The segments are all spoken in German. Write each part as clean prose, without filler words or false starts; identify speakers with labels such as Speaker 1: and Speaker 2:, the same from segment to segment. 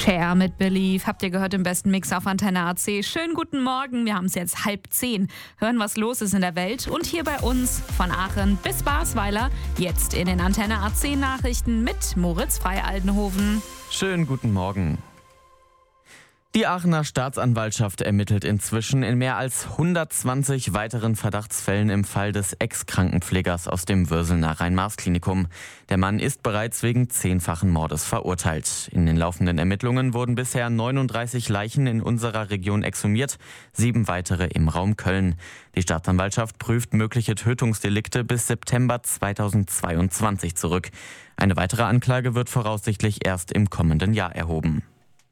Speaker 1: Cher mit Believe. Habt ihr gehört im besten Mix auf Antenne AC. Schönen guten Morgen. Wir haben es jetzt 9:30. Hören, was los ist in der Welt. Und hier bei uns von Aachen bis Basweiler. Jetzt in den Antenne AC Nachrichten mit Moritz Frei-Aldenhoven.
Speaker 2: Schönen guten Morgen. Die Aachener Staatsanwaltschaft ermittelt inzwischen in mehr als 120 weiteren Verdachtsfällen im Fall des Ex-Krankenpflegers aus dem Würselner Rhein-Maas-Klinikum. Der Mann ist bereits wegen 10-fachen Mordes verurteilt. In den laufenden Ermittlungen wurden bisher 39 Leichen in unserer Region exhumiert, 7 weitere im Raum Köln. Die Staatsanwaltschaft prüft mögliche Tötungsdelikte bis September 2022 zurück. Eine weitere Anklage wird voraussichtlich erst im kommenden Jahr erhoben.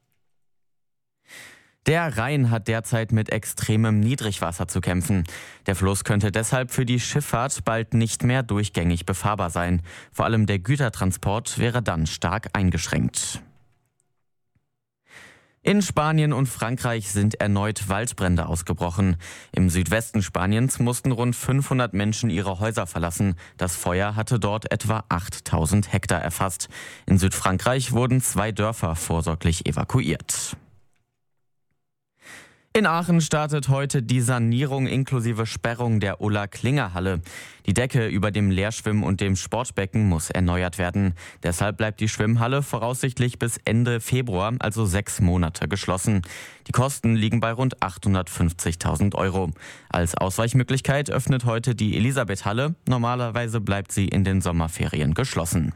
Speaker 2: Der Rhein hat derzeit mit extremem Niedrigwasser zu kämpfen. Der Fluss könnte deshalb für die Schifffahrt bald nicht mehr durchgängig befahrbar sein. Vor allem der Gütertransport wäre dann stark eingeschränkt. In Spanien und Frankreich sind erneut Waldbrände ausgebrochen. Im Südwesten Spaniens mussten rund 500 Menschen ihre Häuser verlassen. Das Feuer hatte dort etwa 8000 Hektar erfasst. In Südfrankreich wurden 2 Dörfer vorsorglich evakuiert. In Aachen startet heute die Sanierung inklusive Sperrung der Ulla-Klinger-Halle. Die Decke über dem Leerschwimm- und dem Sportbecken muss erneuert werden. Deshalb bleibt die Schwimmhalle voraussichtlich bis Ende Februar, also 6 Monate, geschlossen. Die Kosten liegen bei rund 850.000 Euro. Als Ausweichmöglichkeit öffnet heute die Elisabeth-Halle. Normalerweise bleibt sie in den Sommerferien geschlossen.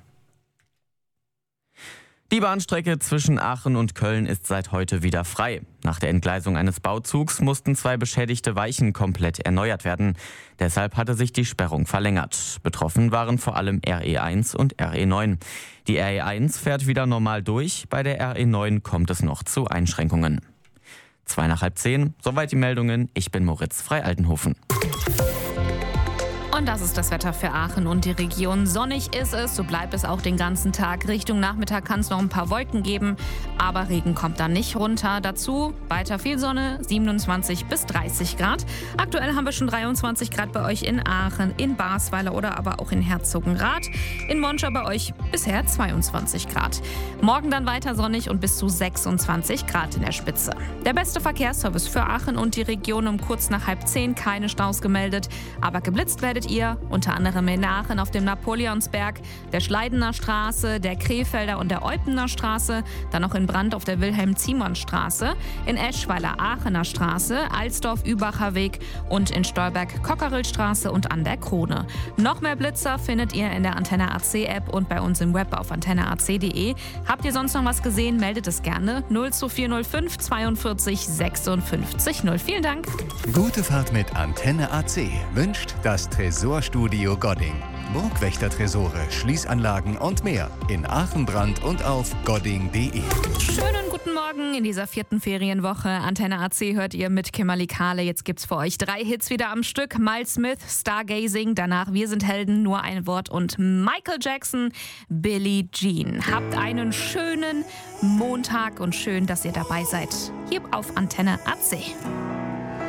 Speaker 2: Die Bahnstrecke zwischen Aachen und Köln ist seit heute wieder frei. Nach der Entgleisung eines Bauzugs mussten 2 beschädigte Weichen komplett erneuert werden. Deshalb hatte sich die Sperrung verlängert. Betroffen waren vor allem RE1 und RE9. Die RE1 fährt wieder normal durch, bei der RE9 kommt es noch zu Einschränkungen. 9:50, soweit die Meldungen. Ich bin Moritz Frei-Aldenhoven.
Speaker 1: Und das ist das Wetter für Aachen und die Region. Sonnig ist es, so bleibt es auch den ganzen Tag. Richtung Nachmittag kann es noch ein paar Wolken geben, aber Regen kommt dann nicht runter. Dazu weiter viel Sonne, 27 bis 30 Grad. Aktuell haben wir schon 23 Grad bei euch in Aachen, in Basweiler oder aber auch in Herzogenrath. In Monschau bei euch bisher 22 Grad. Morgen dann weiter sonnig und bis zu 26 Grad in der Spitze. Der beste Verkehrsservice für Aachen und die Region um kurz nach 9:30, keine Staus gemeldet, aber geblitzt werdet ihr unter anderem in Aachen auf dem Napoleonsberg, der Schleidener Straße, der Krefelder und der Eupener Straße, dann noch in Brand auf der Wilhelm-Ziemann-Straße, in Eschweiler Aachener Straße, Alsdorf-Übacher Weg und in Stolberg Cockerillstraße und an der Krone. Noch mehr Blitzer findet ihr in der Antenne AC App und bei uns im Web auf antenneac.de. Habt ihr sonst noch was gesehen, meldet es gerne 02405 42 56 0. Vielen Dank.
Speaker 3: Gute Fahrt mit Antenne AC wünscht das Tresorstudio Godding. Burgwächter-Tresore, Schließanlagen und mehr in Aachen, Brand und auf godding.de.
Speaker 1: Schönen guten Morgen in dieser 4. Ferienwoche. Antenne AC hört ihr mit Kimberly Kahle. Jetzt gibt's für euch 3 Hits wieder am Stück. Miles Smith, Stargazing, danach Wir sind Helden, nur ein Wort und Michael Jackson, Billie Jean. Habt einen schönen Montag und schön, dass ihr dabei seid. Hier auf Antenne AC.